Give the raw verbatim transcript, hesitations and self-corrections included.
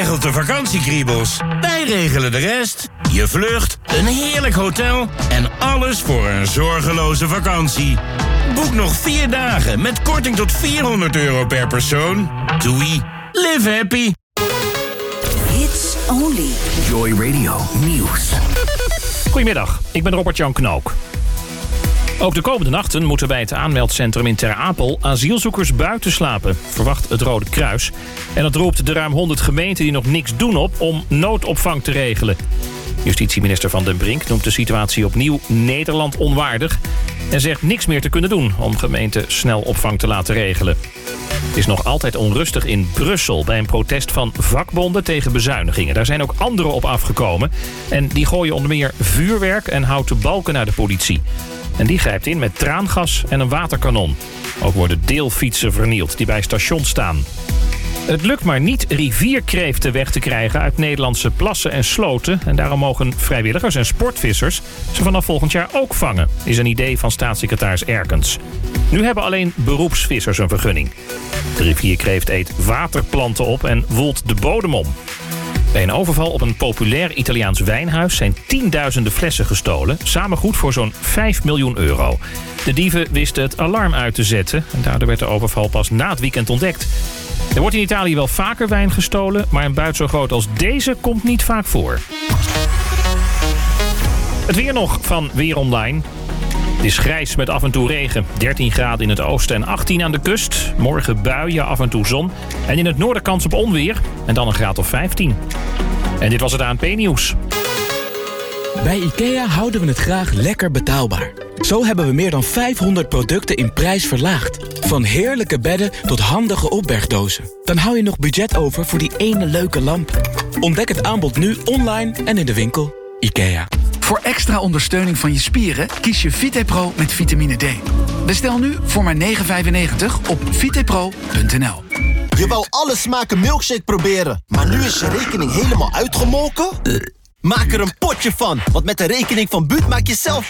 regelt de vakantiekriebels. Wij regelen de rest. Je vlucht, een heerlijk hotel en alles voor een zorgeloze vakantie. Boek nog vier dagen met korting tot vierhonderd euro per persoon. Doei. Live happy. Hits only. Joy Radio Nieuws. Goedemiddag, ik ben Robert-Jan Knook. Ook de komende nachten moeten bij het aanmeldcentrum in Ter Apel asielzoekers buiten slapen, verwacht het Rode Kruis. En dat roept de ruim honderd gemeenten die nog niks doen op om noodopvang te regelen. Justitieminister Van den Brink noemt de situatie opnieuw Nederland onwaardig en zegt niks meer te kunnen doen om gemeenten snel opvang te laten regelen. Het is nog altijd onrustig in Brussel bij een protest van vakbonden tegen bezuinigingen. Daar zijn ook anderen op afgekomen en die gooien onder meer vuurwerk en houten balken naar de politie. En die grijpt in met traangas en een waterkanon. Ook worden deelfietsen vernield die bij stations staan. Het lukt maar niet rivierkreeften weg te krijgen uit Nederlandse plassen en sloten. En daarom mogen vrijwilligers en sportvissers ze vanaf volgend jaar ook vangen. Is een idee van staatssecretaris Erkens. Nu hebben alleen beroepsvissers een vergunning. De rivierkreeft eet waterplanten op en woelt de bodem om. Bij een overval op een populair Italiaans wijnhuis zijn tienduizenden flessen gestolen. Samen goed voor zo'n vijf miljoen euro. De dieven wisten het alarm uit te zetten. En daardoor werd de overval pas na het weekend ontdekt. Er wordt in Italië wel vaker wijn gestolen, maar een buit zo groot als deze komt niet vaak voor. Het weer nog van Weer Online. Het is grijs met af en toe regen. dertien graden in het oosten en achttien aan de kust. Morgen buien, af en toe zon. En in het noorden kans op onweer. En dan een graad of vijftien. En dit was het A N P-nieuws. Bij IKEA houden we het graag lekker betaalbaar. Zo hebben we meer dan vijfhonderd producten in prijs verlaagd. Van heerlijke bedden tot handige opbergdozen. Dan hou je nog budget over voor die ene leuke lamp. Ontdek het aanbod nu online en in de winkel. IKEA. Voor extra ondersteuning van je spieren kies je VitePro met vitamine D. Bestel nu voor maar negen vijfennegentig op vitepro punt n l. Je wou alle smaken milkshake proberen, maar nu is je rekening helemaal uitgemolken? Maak er een potje van, want met de rekening van Buut maak je zelf